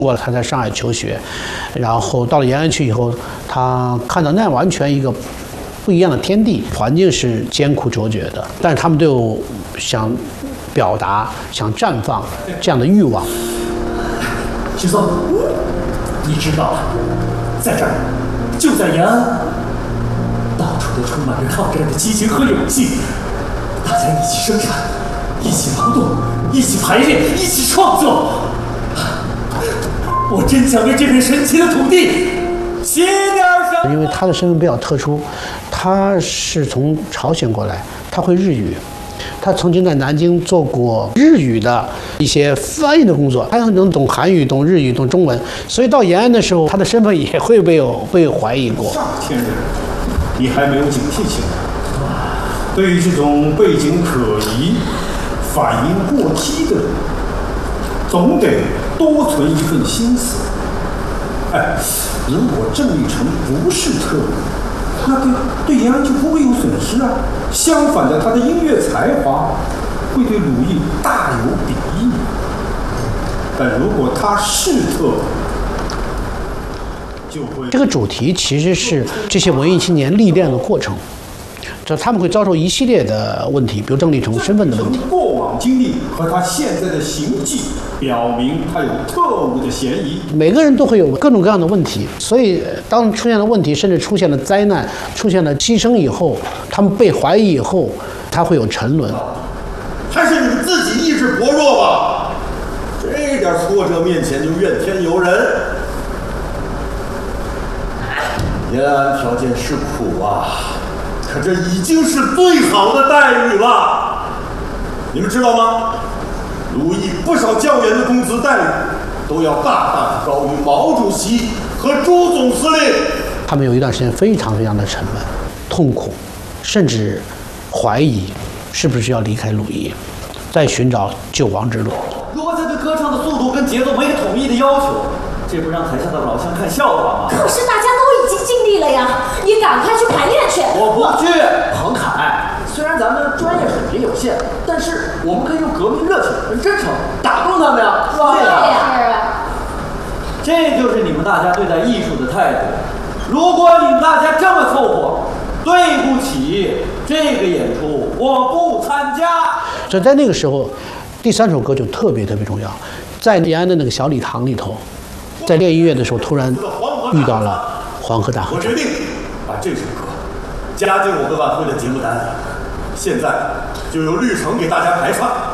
过他在上海求学，然后到了延安去以后，他看到那完全一个不一样的天地，环境是艰苦卓绝的，但是他们都有想表达、想绽放这样的欲望。 徐松，你知道，在这儿，就在延安，到处都充满着抗战的激情和勇气，大家一起生产，一起劳动，一起排练，一起创作。我真想为这片神奇的土地写点什么。 因为他的身份比较特殊，他是从朝鲜过来，他会日语，他曾经在南京做过日语的一些翻译的工作，他能懂韩语、懂日语、懂中文，所以到延安的时候，他的身份也会被怀疑过。 上千人，你还没有警惕性。对于这种背景可疑、反应过激的人，总得多存一份心思。哎，如果郑立成不是特务，那对延安就不会有损失啊。相反的，他的音乐才华会对鲁艺大有裨益。但如果他是特务，就会这个主题其实是这些文艺青年历练的过程。他们会遭受一系列的问题，比如郑立成身份的问题。 过往经历和他现在的行迹表明他有特务的嫌疑。 每个人都会有各种各样的问题，所以当出现了问题，甚至出现了灾难、出现了牺牲以后，他们被怀疑以后，他会有沉沦。 还是你们自己意志薄弱吧？这点挫折面前就怨天尤人。延安条件是苦啊。可这已经是最好的待遇了，你们知道吗？鲁艺不少教员的工资待遇都要大大的高于毛主席和朱总司令。 他们有一段时间非常非常的沉闷、痛苦，甚至怀疑是不是要离开鲁艺，再寻找救亡之路。 如果他对歌唱的速度跟节奏没有统一的要求，这不让台下的老乡看笑话吗？ 可是大家都已经尽力了呀，你赶快去排练去。 我不去。彭凯，虽然咱们专业水平有限，但是我们可以用革命热情跟真诚打动他们呀，是吧？ 对呀。 这就是你们大家对待艺术的态度。如果你们大家这么凑合，对不起，这个演出我不参加。 所以在那个时候，第3首歌就特别特别重要，在延安的那个小礼堂里头。在练音乐的时候，突然遇到了黄河大合唱。 我决定把这首歌加进我们晚会的节目单，现在就由绿城给大家排唱。